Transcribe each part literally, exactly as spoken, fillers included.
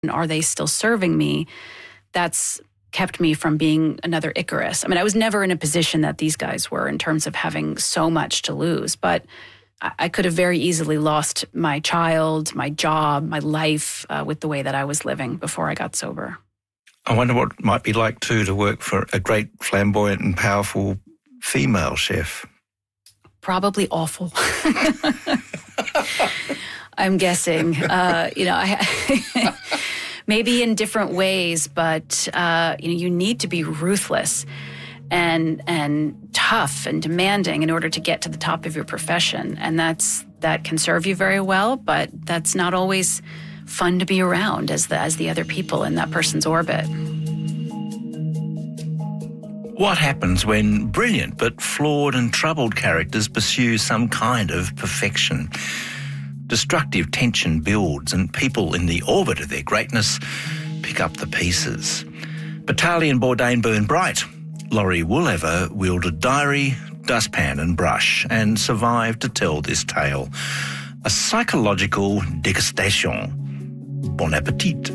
And are they still serving me? That's kept me from being another Icarus. I mean, I was never in a position that these guys were in terms of having so much to lose, but I could have very easily lost my child, my job, my life uh, with the way that I was living before I got sober. I wonder what it might be like, too, to work for a great, flamboyant and powerful female chef. Probably awful. I'm guessing. Uh, you know, I... Maybe in different ways, but uh, you know, you need to be ruthless and and tough and demanding in order to get to the top of your profession, and that's that can serve you very well. But that's not always fun to be around as the as the other people in that person's orbit. What happens when brilliant but flawed and troubled characters pursue some kind of perfection? Destructive tension builds and people in the orbit of their greatness pick up the pieces. Battalion Bourdain burn bright. Laurie Woolever wielded diary, dustpan and brush and survived to tell this tale. A psychological degustation. Bon appetit.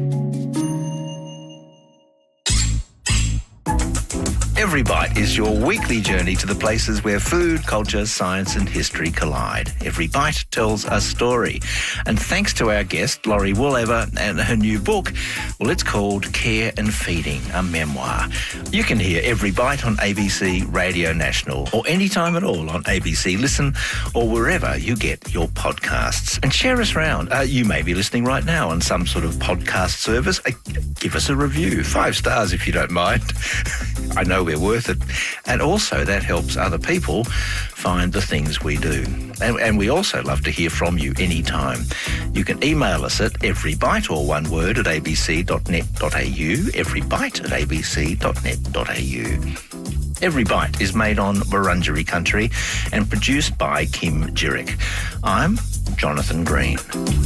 Every Bite is your weekly journey to the places where food, culture, science and history collide. Every Bite tells a story. And thanks to our guest, Laurie Woolever, and her new book, well, it's called Care and Feeding, a memoir. You can hear Every Bite on A B C Radio National or anytime at all on A B C Listen or wherever you get your podcasts. And share us around. Uh, you may be listening right now on some sort of podcast service. Uh, give us a review. Five stars if you don't mind. I know we're worth it. And also that helps other people find the things we do. And, and we also love to hear from you anytime. You can email us at everybite, or one word, at a b c dot net dot a u, everybite at a b c dot net dot a u. Every Bite is made on Wurundjeri country and produced by Kim Jirick. I'm Jonathan Green.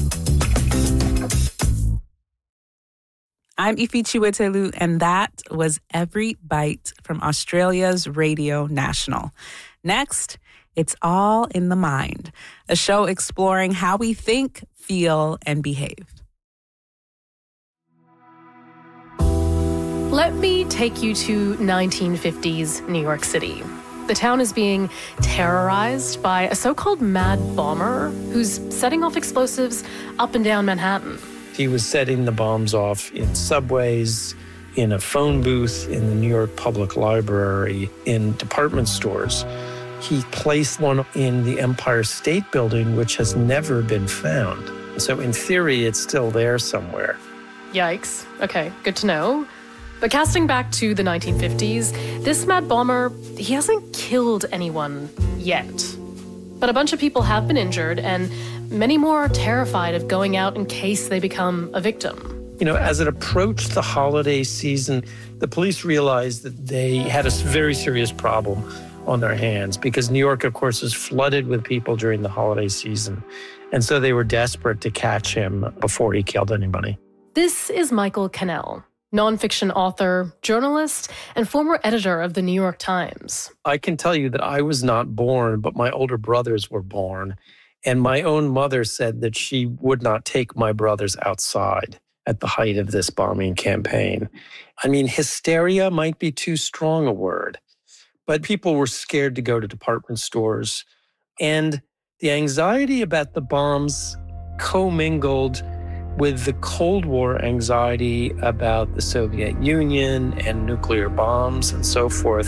I'm Ifi Chiwetelu, and that was Every Bite from Australia's Radio National. Next, it's All in the Mind, a show exploring how we think, feel, and behave. Let me take you to nineteen fifties New York City. The town is being terrorized by a so-called mad bomber who's setting off explosives up and down Manhattan. He was setting the bombs off in subways, in a phone booth, in the New York Public Library, in department stores. He placed one in the Empire State Building, which has never been found. So in theory, it's still there somewhere. Yikes. Okay, good to know. But casting back to the nineteen fifties, this mad bomber, he hasn't killed anyone yet. But a bunch of people have been injured, and many more are terrified of going out in case they become a victim. You know, as it approached the holiday season, the police realized that they had a very serious problem on their hands because New York, of course, is flooded with people during the holiday season. And so they were desperate to catch him before he killed anybody. This is Michael Cannell, nonfiction author, journalist, and former editor of the New York Times. I can tell you that I was not born, but my older brothers were born. And my own mother said that she would not take my brothers outside at the height of this bombing campaign. I mean, hysteria might be too strong a word, but people were scared to go to department stores. And the anxiety about the bombs commingled with the Cold War anxiety about the Soviet Union and nuclear bombs and so forth.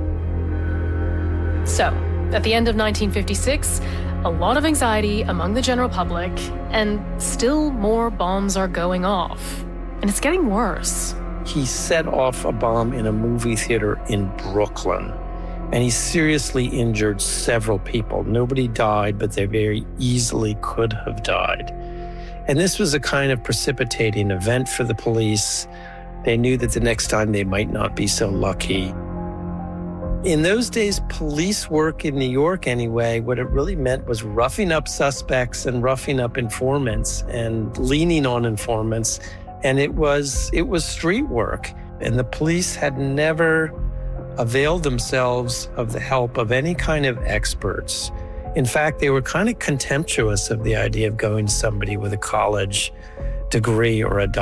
So, at the end of nineteen fifty-six, a lot of anxiety among the general public, and still more bombs are going off. And it's getting worse. He set off a bomb in a movie theater in Brooklyn, and he seriously injured several people. Nobody died, but they very easily could have died. And this was a kind of precipitating event for the police. They knew that the next time they might not be so lucky. In those days, police work in New York anyway, what it really meant was roughing up suspects and roughing up informants and leaning on informants. And it was it was street work. And the police had never availed themselves of the help of any kind of experts. In fact, they were kind of contemptuous of the idea of going to somebody with a college degree or a